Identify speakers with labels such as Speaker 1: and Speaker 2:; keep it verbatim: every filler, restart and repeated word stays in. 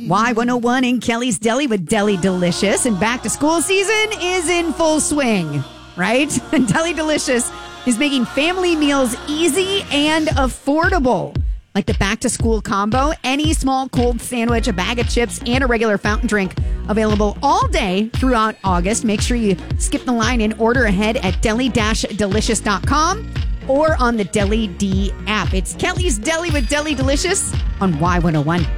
Speaker 1: Y one oh one in Kelly's Deli with Deli Delicious. And back to school season is in full swing, right? And Deli Delicious is making family meals easy and affordable. Like the back to school combo, any small cold sandwich, a bag of chips, and a regular fountain drink available all day throughout August. Make sure you skip the line and order ahead at deli dash delicious dot com or on the Deli D app. It's Kelly's Deli with Deli Delicious on Y one oh one.